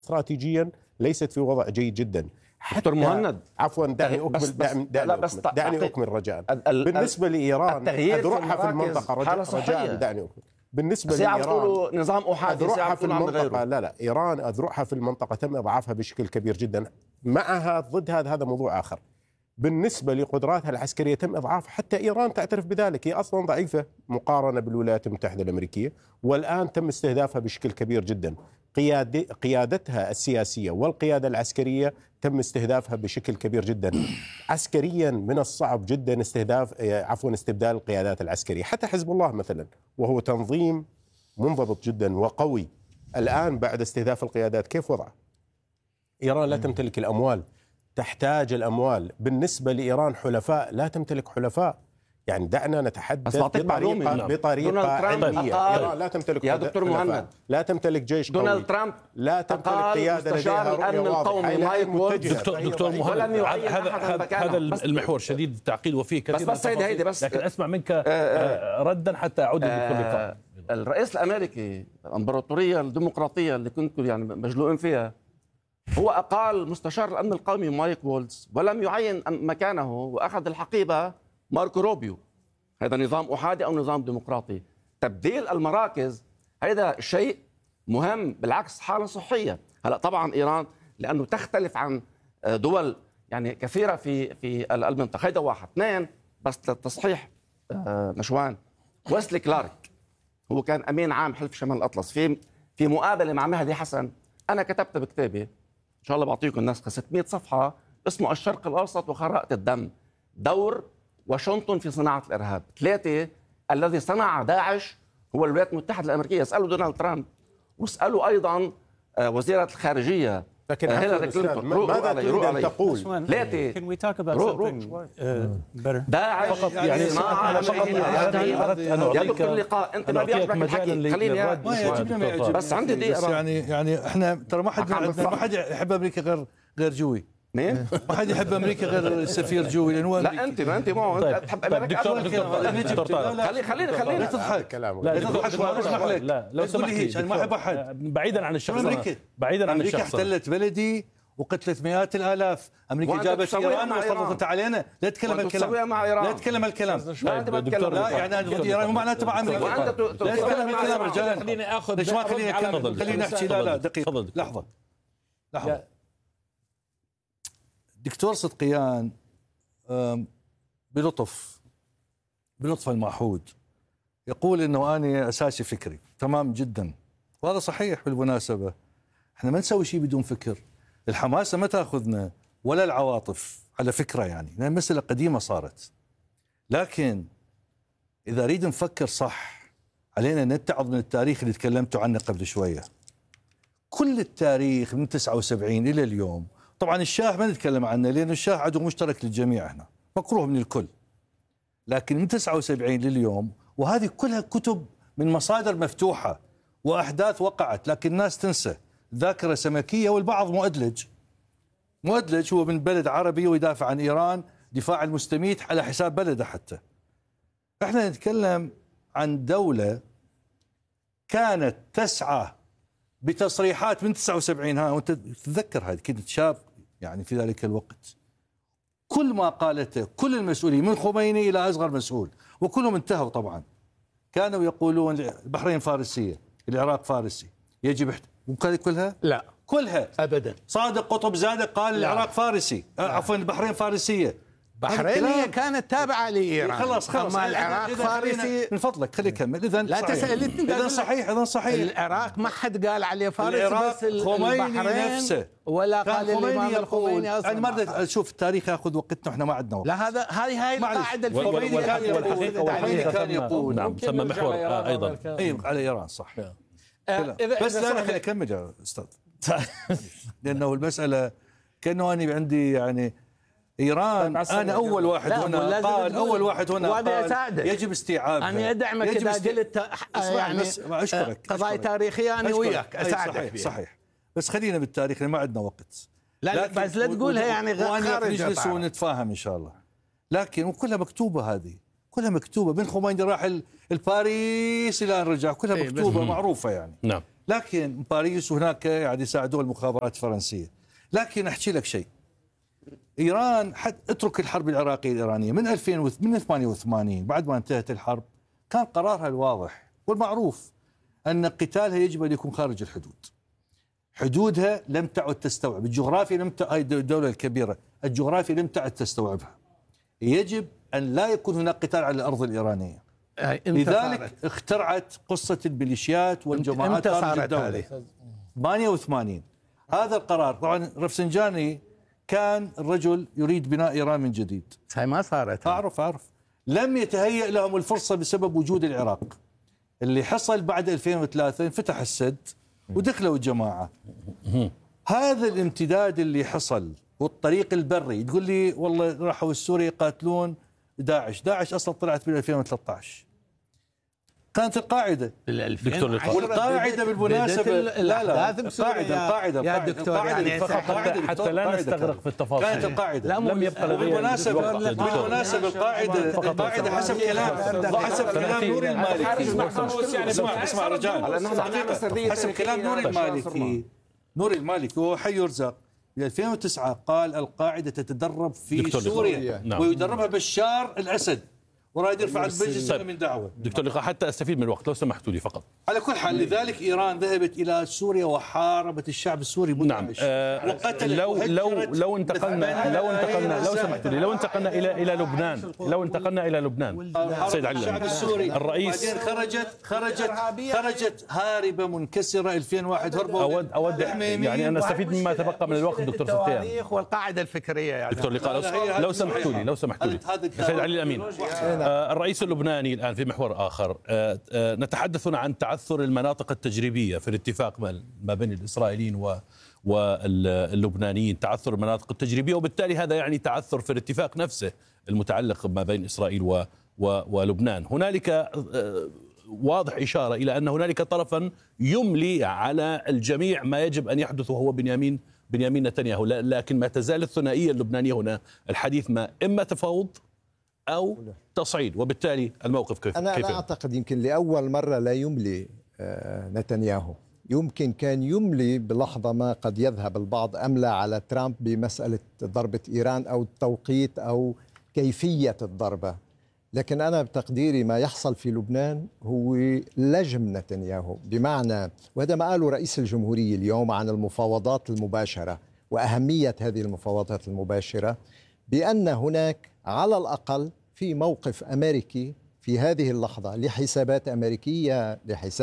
استراتيجيا ليست في وضع جيد جدا. دكتور مهند، عفوا دعني أكمل دعني أكمل رجاء. بالنسبة لإيران أذرعها في المنطقة رجاء دعني أكمل. بالنسبة لإيران نظام أحادي أذرعها في المنطقة لا إيران أذرعها في المنطقة تم إضعافها بشكل كبير جدا. معها ضد هذا موضوع آخر. بالنسبة لقدراتها العسكرية تم إضعافها، حتى إيران تعترف بذلك، هي أصلا ضعيفة مقارنة بالولايات المتحدة الأمريكية، والآن تم استهدافها بشكل كبير جدا. قيادتها السياسية والقيادة العسكرية تم استهدافها بشكل كبير جدا. عسكريا من الصعب جدا استبدال القيادات العسكرية. حتى حزب الله مثلا وهو تنظيم منضبط جدا وقوي، الآن بعد استهداف القيادات كيف وضعه؟ إيران لا تمتلك الأموال، تحتاج الأموال. بالنسبة لإيران حلفاء، لا تمتلك حلفاء. يعني دعنا نتحدث بطريقة علمية. إيران لا تمتلك يا دكتور مهند، لا تمتلك جيش قوي، دونالد ترامب لا تمتلك قيادة لديها رؤية واضحة. دكتور مهند، هذا المحور شديد التعقيد وفيه كثير بس هيدي بس لكن أسمع منك ردا حتى أعود لكل لقاء. الرئيس الأمريكي، الإمبراطورية الديمقراطية اللي كنتم يعني مجلوئين فيها، هو أقال مستشار الأمن القومي مايك وولز ولم يعين مكانه، وأخذ الحقيبة ماركو روبيو. هذا نظام أحادي أو نظام ديمقراطي؟ تبديل المراكز هذا شيء مهم، بالعكس حالة صحية. هلا طبعا إيران لأنه تختلف عن دول يعني كثيرة في المنطقة، هذا واحد. اثنين بس للتصحيح نشوان، ويسلي كلارك هو كان أمين عام حلف شمال الأطلس. في مقابلة مع مهدي حسن أنا كتبت بكتابي إن شاء الله بعطيكم النسخة 600 صفحة اسمه الشرق الأوسط وخرائط الدم، دور واشنطن في صناعة الإرهاب. 3 الذي صنع داعش هو الولايات المتحدة الأمريكية. اسألوا دونالد ترامب واسألوا أيضا وزيرة الخارجية لكن هيلاري كلينتون. ماذا تريد أن تقول؟ 3 داعش يعني صناعة أمريكية. يا دكتور اللقاء أنت ما بيعجبك الحكي، خليني بس عندي دقيقة. يعني احنا ترى ما حد يحب أمريكا غير جوي. مين؟ ما حد يحب امريكا غير السفير جوي، لانه لا انت انت تحب امريكا. خلينا تضحك. لا لو سمحت لي، ما احب احد. بعيدا عن الشخص، بعيدا عن الشخص. امريكا احتلت بلدي وقتلت مئات الالاف. امريكا جابت ايران وسلطت علينا. لا تتكلم الكلام، لا تتكلم الكلام. لا يعني ايران مو معناته مع امريكا. لا تتكلم الكلام رجال. خليني احكي. لا دقيقه، لحظه. دكتور صدقيان بلطف المعهود يقول انه انا اساسي فكري. تمام جدا، وهذا صحيح. بالمناسبه احنا ما نسوي شيء بدون فكر. الحماسه ما تاخذنا ولا العواطف على فكره، يعني لأن المساله قديمه صارت. لكن اذا اريد نفكر صح علينا نتعظ من التاريخ اللي تكلمتوا عنه قبل شويه. كل التاريخ من 79 الى اليوم، طبعا الشاه ما نتكلم عنه لأن الشاه عدو مشترك للجميع هنا، مكروه من الكل. لكن من 79 لليوم، وهذه كلها كتب من مصادر مفتوحة وأحداث وقعت، لكن الناس تنسى. ذاكرة سمكية، والبعض مؤدلج هو من بلد عربي ويدافع عن إيران دفاع المستميت على حساب بلده. حتى احنا نتكلم عن دولة كانت تسعى بتصريحات من 79. وانت تتذكر هذه، كنت شاب يعني في ذلك الوقت. كل ما قالته كل المسؤولين من خميني إلى أصغر مسؤول، وكلهم انتهوا طبعا، كانوا يقولون البحرين فارسية، العراق فارسي، يجب كلها؟ لا كلها أبدا. صادق قطب زادق قال العراق فارسي، عفوا البحرين فارسية. بحرين هي كانت تابعة لإيران. خلاص أما العراق فارسي. من فضلك خلي يكمل. إذن لا تسأل. إذن صحيح. العراق ما حد قال عليه فارسي، بس خميني نفسه ولا قال الإمام الخميني أصلا. أنا ما بدي أشوف التاريخ ياخذ وقتنا، إحنا ما عندنا وقت. لا هاي القاعدة الخميني كان يقول نعم سمى محور أيضا على إيران صح. بس لا خليني أكمل يا أستاذ. لأنه المسألة كأنه أنا عندي يعني إيران. أنا أول واحد هنا قال يجب استيعابها. أنا أدعمك إذا قلت يعني أشكرك. قضايا تاريخية أنا وياك أساعدك. صحيح. بس خلينا بالتاريخ، ما عندنا وقت. لا بس لا تقولها يعني خارج نجلس ونتفاهم إن شاء الله. لكن وكلها مكتوبة، هذه كلها مكتوبة. من خميني راح الباريس إلى أن رجع، كلها مكتوبة معروفة يعني. نعم. لكن باريس وهناك يعني يساعدوها المخابرات الفرنسية. لكن أحكي لك شيء، إيران اترك الحرب العراقية الإيرانية من 88 بعد ما انتهت الحرب كان قرارها الواضح والمعروف أن قتالها يجب أن يكون خارج الحدود. حدودها لم تعد تستوعب الجغرافيا، هاي الدولة الكبيرة الجغرافيا لم تعد تستوعبها. يجب أن لا يكون هناك قتال على الأرض الإيرانية. لذلك اخترعت قصة الميليشيات والجماعات خارج الدولة. 88 هذا القرار. طبعا رفسنجاني كان الرجل يريد بناء إيران من جديد. هاي ما صارت. أعرف لم يتهيأ لهم الفرصة بسبب وجود العراق. اللي حصل بعد 2003 انفتح السد ودخلوا الجماعة. هذا الامتداد اللي حصل والطريق البري، تقول لي والله راحوا السوري يقاتلون داعش أصلا طلعت بال 2013 كانت القاعدة دكتور لقاء. والقاعدة بالمناسبة القاعدة يا دكتور يعني حتى لا نستغرق في التفاصيل. كانت القاعدة لم يبقى بالمناسبة القاعدة حسب كلام نور المالكي. اسمع رجال، حسب كلام نور المالكي وهو حي يرزق في 2009 قال القاعدة تتدرب في سوريا ويدربها بشار الأسد وراد يرفع البجز من دعوة. دكتور لقاء حتى استفيد من الوقت لو سمحتوا لي فقط. على كل حال لذلك إيران ذهبت إلى سوريا وحاربت الشعب السوري نعم. لو انتقلنا لو سمحتوا لي لو انتقلنا إلى لبنان سيد علي الشعب السوري الرئيس خرجت هاربة منكسرة 2001 هربوا. أود يعني أن استفيد مما تبقى من الوقت دكتور ستيان. والقاعدة الفكرية يعني. دكتور لقاء لو سمحتوا لي سيد علي الأمين. الرئيس اللبناني الآن في محور آخر، نتحدث عن تعثر المناطق التجريبية في الاتفاق ما بين الإسرائيليين واللبنانيين، تعثر المناطق التجريبية، وبالتالي هذا يعني تعثر في الاتفاق نفسه المتعلق ما بين إسرائيل ولبنان. هنالك واضح إشارة إلى أن هنالك طرفا يملي على الجميع ما يجب أن يحدث وهو بنيامين نتنياهو، لكن ما تزال الثنائية اللبنانية هنا الحديث إما تفاوض أو تصعيد، وبالتالي الموقف كيف؟ أنا أعتقد يمكن لأول مرة لا يملي نتنياهو. يمكن كان يملي بلحظة ما قد يذهب البعض أملى على ترامب بمسألة ضربة إيران أو التوقيت أو كيفية الضربة، لكن أنا بتقديري ما يحصل في لبنان هو لجم نتنياهو، بمعنى وهذا ما قاله رئيس الجمهورية اليوم عن المفاوضات المباشرة وأهمية هذه المفاوضات المباشرة، بأن هناك على الأقل في موقف أمريكي في هذه اللحظة لحسابات أمريكية،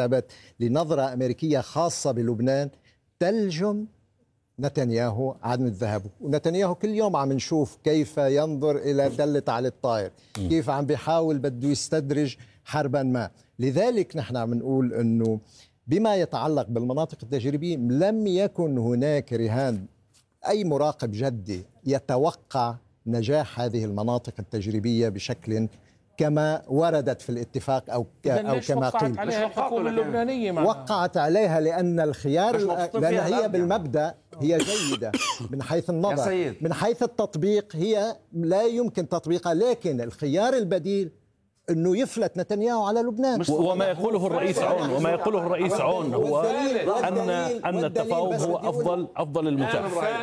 لنظرة أمريكية خاصة بلبنان تلجم نتنياهو عدم الذهاب. ونتنياهو كل يوم عم نشوف كيف ينظر إلى دلة على الطائر، كيف عم بيحاول بده يستدرج حربا ما. لذلك نحن عم نقول أنه بما يتعلق بالمناطق التجريبية لم يكن هناك رهان. أي مراقب جدي يتوقع نجاح هذه المناطق التجريبية بشكل كما وردت في الاتفاق أو كما قيل. عليها الحكومة اللبنانية وقعت عليها لأن الخيار لأن هي بالمبدأ هي جيدة من حيث النظر، من حيث التطبيق هي لا يمكن تطبيقها، لكن الخيار البديل انه يفلت نتنياهو على لبنان. وما يقوله الرئيس عون هو ان التفاوض هو افضل المتاح.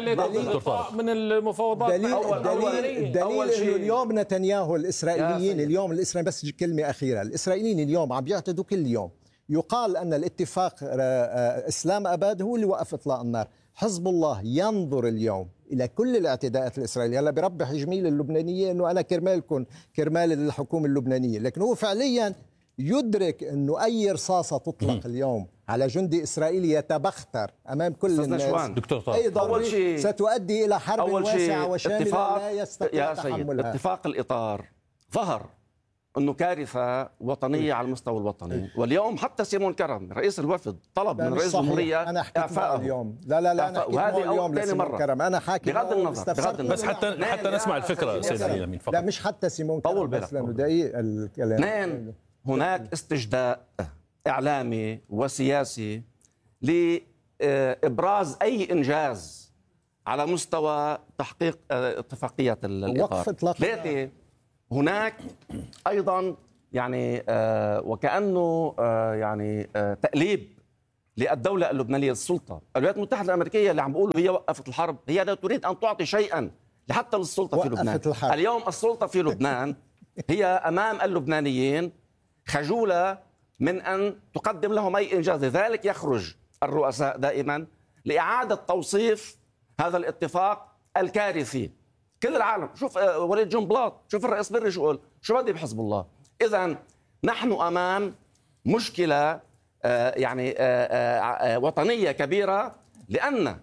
من المفاوضات دليل انه اليوم نتنياهو الاسرائيليين بس كلمه اخيره، الاسرائيليين اليوم عم يعتدوا كل يوم. يقال ان الاتفاق اسلام اباد هو اللي وقف اطلاق النار. حزب الله ينظر اليوم إلى كل الاعتداءات الإسرائيلية. هلا بربح جميل اللبنانية أنه أنا كرمالكم كرمال الحكومة اللبنانية، لكن هو فعليا يدرك أنه أي رصاصة تطلق اليوم على جندي إسرائيلي يتبختر أمام كل الناس أي ضربة ستؤدي إلى حرب واسعة وشاملة لا يستطيع تحملها. اتفاق الإطار ظهر أنه كارثة وطنية على المستوى الوطني، واليوم حتى سيمون كرم رئيس الوفد طلب من رئيس الجمهورية أنا حكيت معه اليوم. لا أنا حكيت معه اليوم لسيمون كرم. أنا حاكي بغض النظر بس حتى نسمع الفكرة سيد علي الأمين فقط. لا مش حتى سيمون كرم بس لأنه دقيق الكلام. اثنين، هناك استجداء إعلامي وسياسي لإبراز أي إنجاز على مستوى تحقيق اتفاقية الإطار. ثلاثة، هناك أيضا يعني وكأنه يعني تأليب للدولة اللبنانية السلطة. الولايات المتحدة الأمريكية اللي عم بيقولوا هي وقفت الحرب، هي لا تريد أن تعطي شيئا حتى للسلطة في لبنان. الحرب. اليوم السلطة في لبنان هي أمام اللبنانيين خجولة من أن تقدم لهم أي إنجاز. لذلك يخرج الرؤساء دائما لإعادة توصيف هذا الاتفاق الكارثي. كل العالم شوف وليد جون بلاط، شوف الرئيس بري شو قال، شو بدي بحزب الله. إذن نحن أمام مشكلة وطنية كبيرة، لأن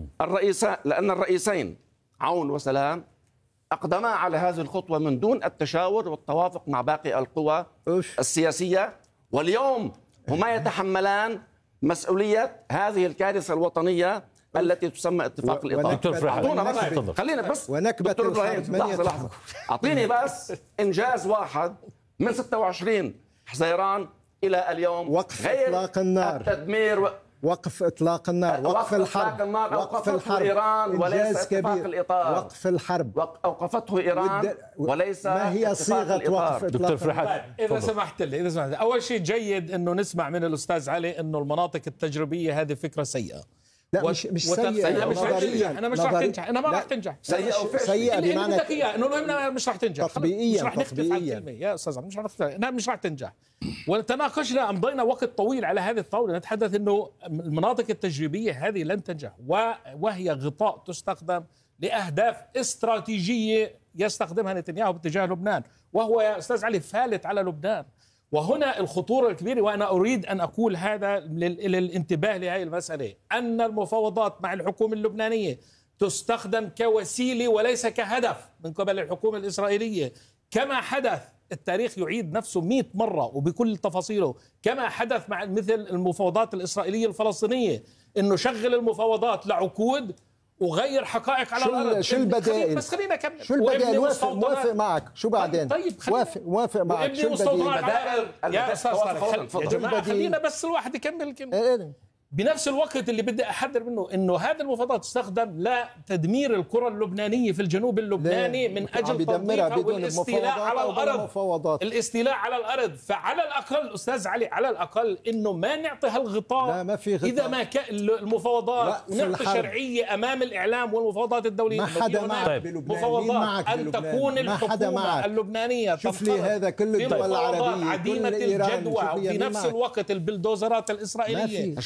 الرئيسين عون وسلام أقدما على هذه الخطوة من دون التشاور والتوافق مع باقي القوى السياسية، واليوم هما يتحملان مسؤولية هذه الكارثة الوطنية التي تسمى اتفاق الإطار. دكتور فرحات خلينا بس ونكبة دكتور إبراهيم لحظة أعطيني بس إنجاز واحد من 26 حزيران إلى اليوم، وقف غير إطلاق النار، التدمير وقف إطلاق النار، وقف الحرب، وقف الحرب، إيران وليس اتفاق الإطار. وقف الحرب أوقفته إيران وليس ما هي صيغة وقف دكتور إطلاق فرحات إذا سمحت لي أول شيء جيد أنه نسمع من الأستاذ علي أنه المناطق التجريبية هذه فكرة سيئة. لا مش سيئة نظريا. أنا مش راح تنجح، أنا ما راح تنجح. سيئة بمعنى بدك إياه إنه المهم مش راح تنجح. تطبيقيا. مش راح نختلف على الكلمة يا أستاذ، مش راح تنجح. وتناقشنا، أمضينا وقت طويل على هذه الطاولة نتحدث إنه المناطق التجريبية هذه لن تنجح، وهي غطاء تستخدم لأهداف استراتيجية يستخدمها نتنياهو باتجاه لبنان، وهو يا أستاذ علي فالت على لبنان. وهنا الخطورة الكبيرة، وأنا أريد أن أقول هذا للانتباه لهذه المسألة، أن المفاوضات مع الحكومة اللبنانية تستخدم كوسيلة وليس كهدف من قبل الحكومة الإسرائيلية، كما حدث. التاريخ يعيد نفسه 100 مرة وبكل تفاصيله، كما حدث مع مثل المفاوضات الإسرائيلية الفلسطينية، إنه شغل المفاوضات لعقود وغير حقائق على الأرض. شو البدائل؟ بس خلينا نكمل. شو البدائل؟ موافق معك. شو بعدين؟ طيب موافق معك. شو البدائل؟ يا أستاذ يا جماعة خلينا بس الواحد يكمل الكلمة. بنفس الوقت اللي بدي أحذر منه إنه هذه المفاوضات تستخدم لتدمير القرى اللبنانية في الجنوب اللبناني من أجل تنظيفها والاستيلاء على الأرض. الاستيلاء على الأرض. فعلى الأقل أستاذ علي، على الأقل إنه ما نعطي هالغطاء. لا ما في غطاء. إذا ما كان المفاوضات ونعطي شرعية أمام الإعلام والمفاوضات الدولية. ما حدا معك مفاوضات أن تكون الحكومة اللبنانية شوف لي هذا كل الدول العربية عديمة الجدوى، وفي نفس الوقت البلدوزرات الإسرائيلية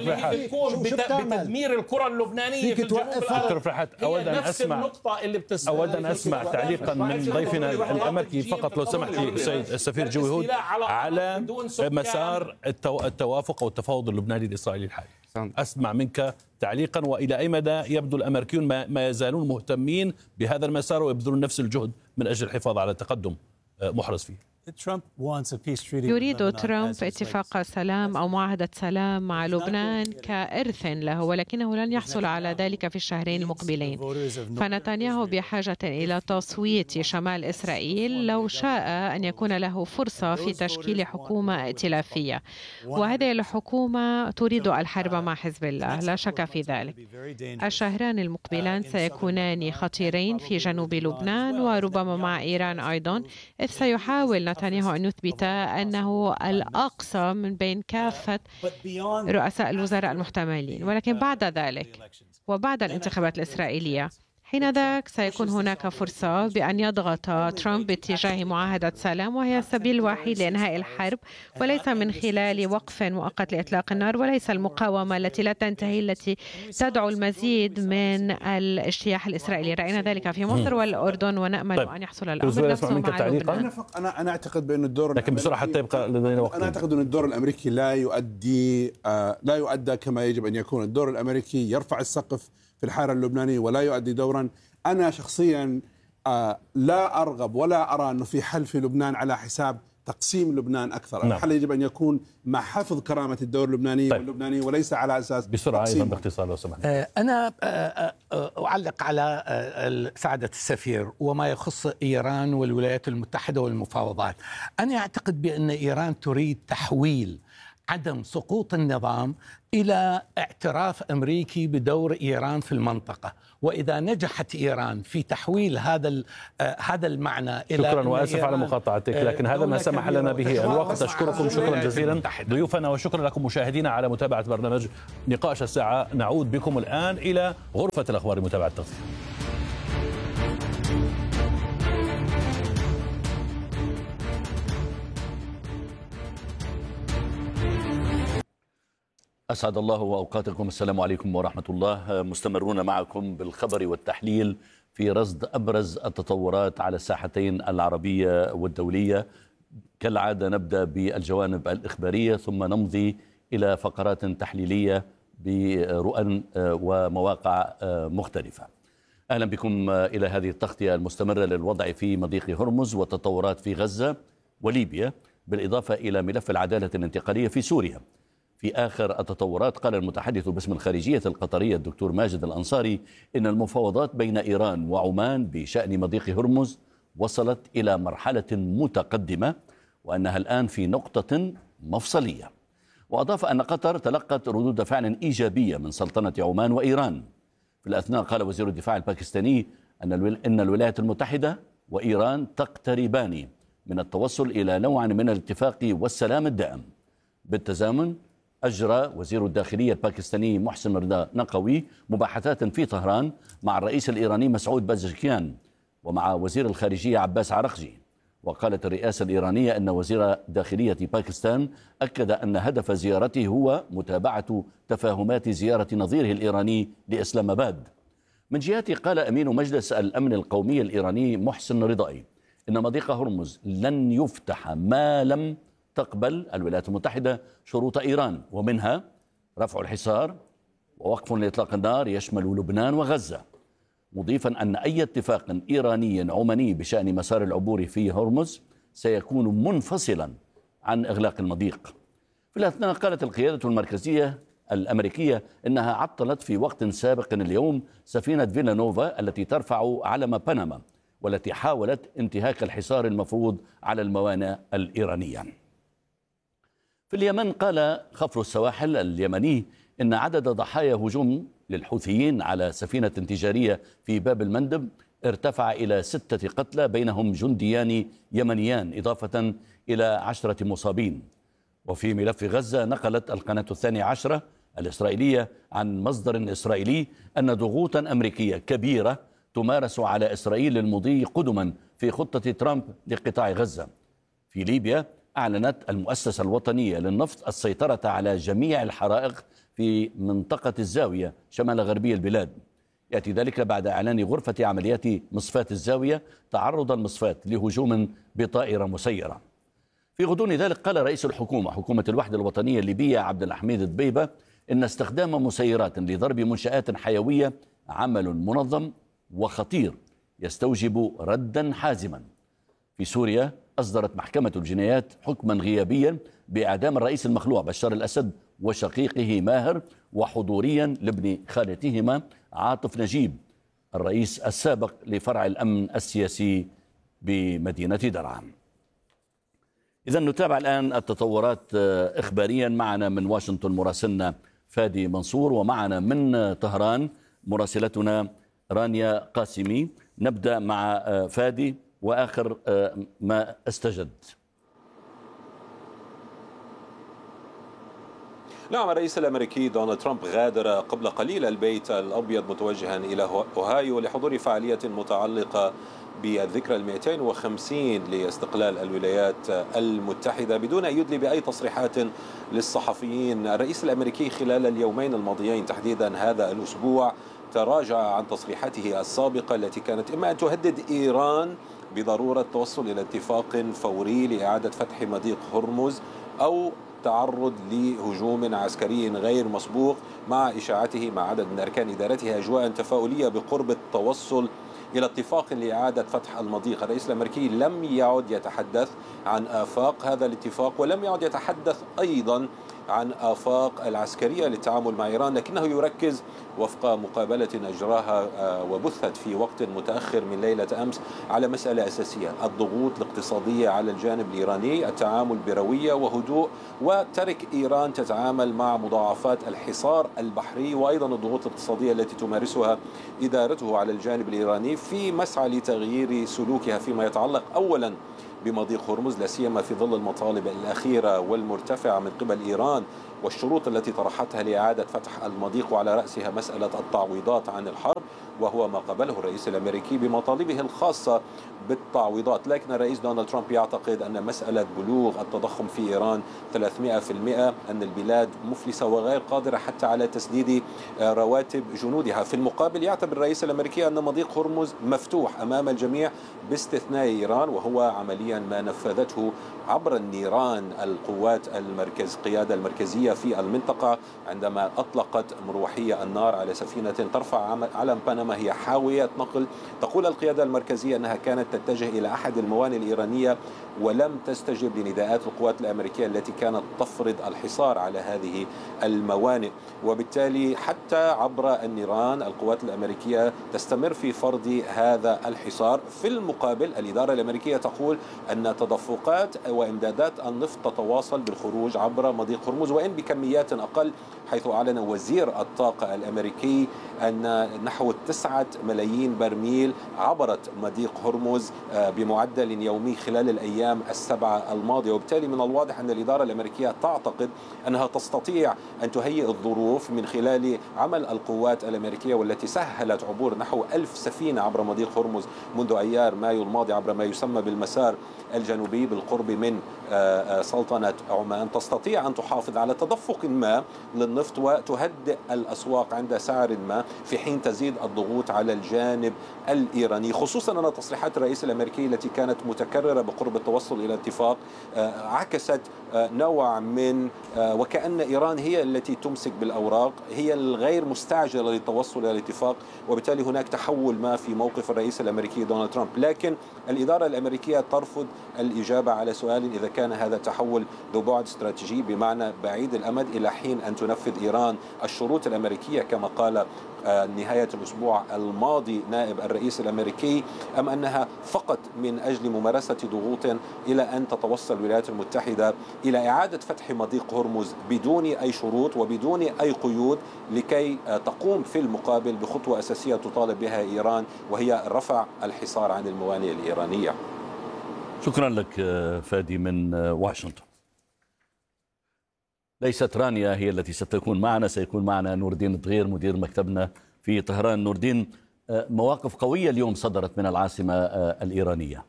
بتدمير الكرة اللبنانية في الجنوب الأرض. أود أن أسمع تعليقا من ضيفنا الأمريكي فقط لو سمحت لي سيد السفير جوي هود على مسار التوافق أو التفاوض اللبناني الإسرائيلي الحالي. أسمع منك تعليقا، وإلى أي مدى يبدو الأمريكيون ما يزالون مهتمين بهذا المسار ويبذلون نفس الجهد من أجل الحفاظ على تقدم محرز فيه. يريد ترامب اتفاق سلام أو معاهدة سلام مع لبنان كإرث له، ولكنه لن يحصل على ذلك في الشهرين المقبلين. فنتنياهو بحاجة إلى تصويت شمال إسرائيل لو شاء أن يكون له فرصة في تشكيل حكومة ائتلافية، وهذه الحكومة تريد الحرب مع حزب الله، لا شك في ذلك. الشهران المقبلان سيكونان خطيرين في جنوب لبنان وربما مع إيران أيضا، إذ سيحاول نتنياهو أن يثبت أنه الأقصى من بين كافة رؤساء الوزراء المحتملين. ولكن بعد ذلك وبعد الانتخابات الإسرائيلية، حينذاك سيكون هناك فرصة بأن يضغط ترامب باتجاه معاهدة سلام، وهي السبيل الوحيد لإنهاء الحرب، وليس من خلال وقف مؤقت لإطلاق النار، وليس المقاومة التي لا تنتهي التي تدعو المزيد من الاجتياح الإسرائيلي. رأينا ذلك في مصر والأردن، ونأمل أن يحصل الأمر نفسه مع لبنان. أنا أعتقد بأن الدور لكن بسرعة حتى يبقى لدينا وقت. أنا أعتقد أن الدور الأمريكي لا يؤدى كما يجب أن يكون. الدور الأمريكي يرفع السقف في الحارة اللبنانية ولا يؤدي دورا. أنا شخصيا لا أرغب ولا أرى أنه في حل في لبنان على حساب تقسيم لبنان أكثر. الحل يجب أن يكون مع حفظ كرامة الدولة اللبنانية واللبنانية، وليس على أساس بسرعة أيضا باختصار لو سمحت. أنا أعلق على سعادة السفير وما يخص إيران والولايات المتحدة والمفاوضات. أنا أعتقد بأن إيران تريد تحويل عدم سقوط النظام إلى اعتراف أمريكي بدور إيران في المنطقة. وإذا نجحت إيران في تحويل هذا المعنى إلى شكرا وآسف على مقاطعتك، لكن هذا ما سمح لنا به الوقت. أشكركم شكرا جزيلا ضيوفنا، وشكرا لكم مشاهدينا على متابعة برنامج نقاش الساعة. نعود بكم الآن إلى غرفة الأخبار متابعة التغطية. أسعد الله وأوقاتكم. السلام عليكم ورحمة الله. مستمرون معكم بالخبر والتحليل في رصد أبرز التطورات على الساحتين العربية والدولية. كالعادة نبدأ بالجوانب الإخبارية ثم نمضي إلى فقرات تحليلية برؤى ومواقع مختلفة. أهلا بكم إلى هذه التغطية المستمرة للوضع في مضيق هرمز والتطورات في غزة وليبيا، بالإضافة إلى ملف العدالة الانتقالية في سوريا. في آخر التطورات قال المتحدث باسم الخارجية القطرية الدكتور ماجد الأنصاري إن المفاوضات بين إيران وعمان بشأن مضيق هرمز وصلت إلى مرحلة متقدمة وأنها الآن في نقطة مفصلية. وأضاف أن قطر تلقت ردود فعل إيجابية من سلطنة عمان وإيران. في الأثناء قال وزير الدفاع الباكستاني أن الولايات المتحدة وإيران تقتربان من التوصل إلى نوع من الاتفاق والسلام الدائم. بالتزامن أجرى وزير الداخلية الباكستاني محسن رضا نقوي مباحثات في طهران مع الرئيس الإيراني مسعود بازشكيان ومع وزير الخارجية عباس عرقجي. وقالت الرئاسة الإيرانية أن وزير داخلية باكستان أكد أن هدف زيارته هو متابعة تفاهمات زيارة نظيره الإيراني لإسلام آباد. من جهته قال أمين مجلس الأمن القومي الإيراني محسن رضائي إن مضيق هرمز لن يفتح ما لم تقبل الولايات المتحدة شروط إيران، ومنها رفع الحصار ووقف لإطلاق النار يشمل لبنان وغزة، مضيفا أن أي اتفاق إيراني عماني بشأن مسار العبور في هرمز سيكون منفصلا عن إغلاق المضيق. في الأثناء قالت القيادة المركزية الأمريكية إنها عطلت في وقت سابق اليوم سفينة فيلانوفا التي ترفع علم بنما والتي حاولت انتهاك الحصار المفروض على الموانئ الإيرانية. في اليمن قال خفر السواحل اليمني إن عدد ضحايا هجوم للحوثيين على سفينة تجارية في باب المندب ارتفع إلى 6 قتلى بينهم جنديان يمنيان إضافة إلى 10 مصابين. وفي ملف غزة نقلت القناة 12 الإسرائيلية عن مصدر إسرائيلي أن ضغوطا أمريكية كبيرة تمارس على إسرائيل للمضي قدما في خطة ترامب لقطاع غزة. في ليبيا أعلنت المؤسسة الوطنية للنفط السيطرة على جميع الحرائق في منطقة الزاوية شمال غربي البلاد. يأتي ذلك بعد إعلان غرفة عمليات مصفاة الزاوية تعرض المصفاة لهجوم بطائرة مسيرة. في غضون ذلك قال رئيس حكومة الوحدة الوطنية الليبية عبد الحميد الدبيبة إن استخدام مسيرات لضرب منشآت حيوية عمل منظم وخطير يستوجب ردا حازما. في سوريا أصدرت محكمة الجنايات حكما غيابيا بإعدام الرئيس المخلوع بشار الأسد وشقيقه ماهر وحضوريا لابن خالتهما عاطف نجيب الرئيس السابق لفرع الأمن السياسي بمدينة درعا. إذا نتابع الآن التطورات إخباريا. معنا من واشنطن مراسلنا فادي منصور، ومعنا من طهران مراسلتنا رانيا قاسمي. نبدأ مع فادي وآخر ما استجد. نعم، الرئيس الأمريكي دونالد ترامب غادر قبل قليل البيت الأبيض متوجها إلى أوهايو لحضور فعالية متعلقة بالذكرى 250 لاستقلال الولايات المتحدة بدون أن يدلي بأي تصريحات للصحفيين. الرئيس الأمريكي خلال اليومين الماضيين تحديدا هذا الأسبوع تراجع عن تصريحاته السابقة التي كانت إما أن تهدد إيران بضرورة التوصل إلى اتفاق فوري لإعادة فتح مضيق هرمز أو تعرض لهجوم عسكري غير مسبوق، مع إشاعته مع عدد من أركان إدارته أجواء تفاؤلية بقرب التوصل إلى اتفاق لإعادة فتح المضيق. الرئيس الأمريكي لم يعد يتحدث عن آفاق هذا الاتفاق ولم يعد يتحدث أيضا عن آفاق العسكرية للتعامل مع إيران، لكنه يركز وفق مقابلة أجراها وبثت في وقت متأخر من ليلة أمس على مسألة أساسية: الضغوط الاقتصادية على الجانب الإيراني، التعامل بروية وهدوء، وترك إيران تتعامل مع مضاعفات الحصار البحري، وأيضا الضغوط الاقتصادية التي تمارسها إدارته على الجانب الإيراني في مسعى لتغيير سلوكها فيما يتعلق أولا بمضيق هرمز، لا سيما في ظل المطالب الأخيرة والمرتفعة من قبل إيران والشروط التي طرحتها لإعادة فتح المضيق، وعلى رأسها مسألة التعويضات عن الحرب، وهو ما قبله الرئيس الأمريكي بمطالبه الخاصة بالتعويضات. لكن الرئيس دونالد ترامب يعتقد أن مسألة بلوغ التضخم في إيران 300%، أن البلاد مفلسة وغير قادرة حتى على تسديد رواتب جنودها. في المقابل يعتبر الرئيس الأمريكي أن مضيق هرمز مفتوح أمام الجميع باستثناء إيران، وهو عمليا ما نفذته عبر النيران القوات القيادة المركزية في المنطقة عندما أطلقت مروحية النار على سفينة ترفع علم بنما هي حاوية نقل. تقول القيادة المركزية أنها كانت تتجه إلى أحد الموانئ الإيرانية ولم تستجب لنداءات القوات الأمريكية التي كانت تفرض الحصار على هذه الموانئ، وبالتالي حتى عبر النيران القوات الأمريكية تستمر في فرض هذا الحصار. في المقابل الإدارة الأمريكية تقول أن تدفقات وإمدادات النفط تتواصل بالخروج عبر مضيق هرمز، وإن بكميات أقل، حيث أعلن وزير الطاقة الأمريكي أن نحو 9 ملايين برميل عبرت مضيق هرمز بمعدل يومي خلال الأيام السبعة الماضية. وبالتالي من الواضح أن الإدارة الأمريكية تعتقد أنها تستطيع أن تهيئ الظروف من خلال عمل القوات الأمريكية، والتي سهلت عبور نحو 1000 سفينة عبر مضيق هرمز منذ أيار مايو الماضي عبر ما يسمى بالمسار الجنوبي بالقرب من سلطنة عمان. تستطيع أن تحافظ على تدفق ما للنفط وتهدئ الأسواق عند سعر ما، في حين تزيد الضغوط على الجانب الإيراني، خصوصا أن تصريحات الرئيس الأمريكي التي كانت متكررة بقرب التوصل إلى اتفاق عكست نوع من وكأن إيران هي التي تمسك بالأوراق، هي الغير مستعجلة للتوصل إلى الاتفاق، وبالتالي هناك تحول ما في موقف الرئيس الأمريكي دونالد ترامب. لكن الإدارة الأمريكية ترفض الإجابة على سؤال إذا كان هذا تحول ذو بعد استراتيجي بمعنى بعيد الأمد إلى حين أن تنفذ إيران الشروط الأمريكية كما قال نهاية الأسبوع الماضي نائب الرئيس الأمريكي، أم أنها فقط من أجل ممارسة ضغوط إلى أن تتوصل الولايات المتحدة إلى إعادة فتح مضيق هرمز بدون أي شروط وبدون أي قيود، لكي تقوم في المقابل بخطوة أساسية تطالب بها إيران، وهي رفع الحصار عن الموانئ الإيرانية. شكرا لك فادي من واشنطن. ليست رانيا هي التي ستكون معنا، سيكون معنا نور الدين الضغير مدير مكتبنا في طهران. نور الدين، مواقف قوية اليوم صدرت من العاصمة الإيرانية.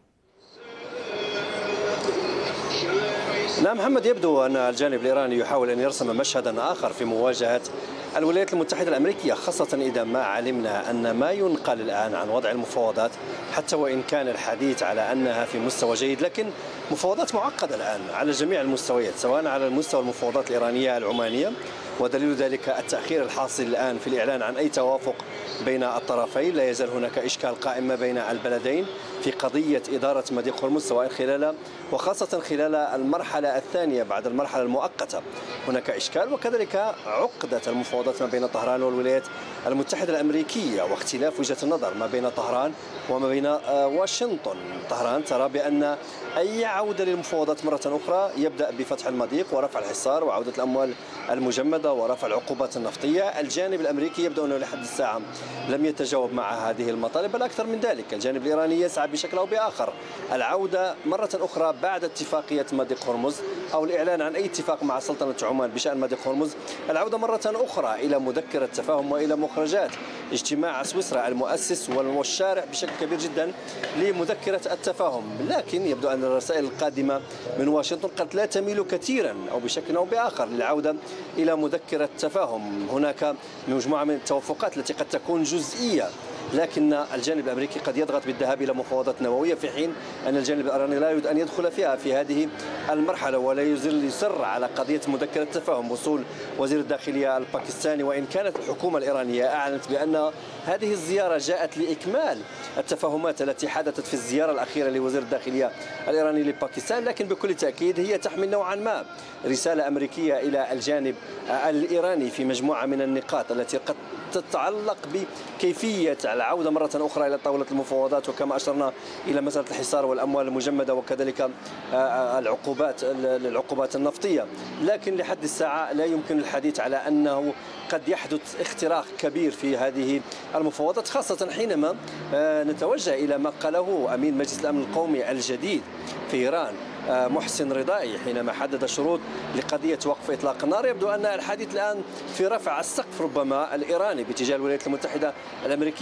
نعم محمد، يبدو أن الجانب الإيراني يحاول أن يرسم مشهدا آخر في مواجهة الولايات المتحدة الأمريكية، خاصة إذا ما علمنا أن ما ينقل الآن عن وضع المفاوضات، حتى وإن كان الحديث على أنها في مستوى جيد، لكن مفاوضات معقدة الآن على جميع المستويات، سواء على المستوى المفاوضات الإيرانية العمانية، ودليل ذلك التأخير الحاصل الآن في الإعلان عن أي توافق بين الطرفين. لا يزال هناك إشكال قائم ما بين البلدين في قضية إدارة مضيق هرمز، سواء خلال وخاصة خلال المرحلة الثانية بعد المرحلة المؤقتة هناك إشكال، وكذلك عقدة المفاوضات ما بين طهران والولايات المتحدة الأمريكية واختلاف وجهة النظر ما بين طهران وما بين واشنطن. طهران ترى بأن أي عودة للمفاوضات مرة أخرى يبدأ بفتح المضيق ورفع الحصار وعودة الأموال المجمدة ورفع العقوبات النفطية. الجانب الأمريكي يبدو أنه لحد الساعة لم يتجاوب مع هذه المطالب، بل أكثر من ذلك الجانب الإيراني يسعى بشكل أو بآخر العودة مرة أخرى بعد اتفاقية مضيق هرمز أو الإعلان عن أي اتفاق مع سلطنة عمان بشأن مضيق هرمز، العودة مرة أخرى إلى مذكرة تفاهم وإلى مخرجات اجتماع سويسرا المؤسس والشارع بشكل كبير جدا لمذكرة التفاهم. لكن يبدو أن الرسائل القادمة من واشنطن قد لا تميل كثيرا أو بشكل أو بآخر للعودة إلى مذكرة تفاهم. هناك مجموعة من التوافقات التي قد تكون جزئية لكن الجانب الأمريكي قد يضغط بالذهاب إلى مفاوضات نووية، في حين أن الجانب الإيراني لا يريد أن يدخل فيها في هذه المرحلة، ولا يزال يصر على قضية مذكرة تفاهم وصول وزير الداخلية الباكستاني. وإن كانت الحكومة الإيرانية أعلنت بأن هذه الزيارة جاءت لإكمال التفاهمات التي حدثت في الزيارة الأخيرة لوزير الداخلية الإيراني لباكستان، لكن بكل تأكيد هي تحمل نوعا ما رسالة أمريكية إلى الجانب الإيراني في مجموعة من النقاط التي قد تتعلق بكيفية العودة مرة أخرى إلى طاولة المفاوضات، وكما أشرنا إلى مسألة الحصار والأموال المجمدة وكذلك العقوبات النفطية. لكن لحد الساعة لا يمكن الحديث على أنه قد يحدث اختراق كبير في هذه المفاوضات، خاصة حينما نتوجه إلى ما قاله أمين مجلس الأمن القومي الجديد في إيران محسن رضائي حينما حدد شروط لقضية وقف إطلاق النار. يبدو أن الحديث الآن في رفع السقف ربما الإيراني باتجاه الولايات المتحدة الأمريكية.